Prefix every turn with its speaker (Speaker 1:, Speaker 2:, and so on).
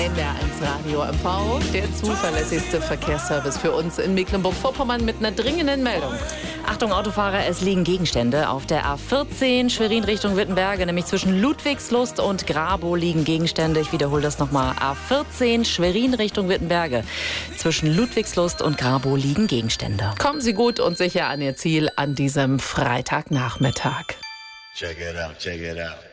Speaker 1: NDR1 Radio MV, der zuverlässigste Verkehrsservice für uns in Mecklenburg-Vorpommern mit einer dringenden Meldung.
Speaker 2: Achtung Autofahrer, es liegen Gegenstände auf der A14 Schwerin Richtung Wittenberge, nämlich zwischen Ludwigslust und Grabow liegen Gegenstände. Ich wiederhole das nochmal. A14 Schwerin Richtung Wittenberge. Zwischen Ludwigslust und Grabow liegen Gegenstände.
Speaker 1: Kommen Sie gut und sicher an Ihr Ziel an diesem Freitagnachmittag.
Speaker 3: Check it out, check it out.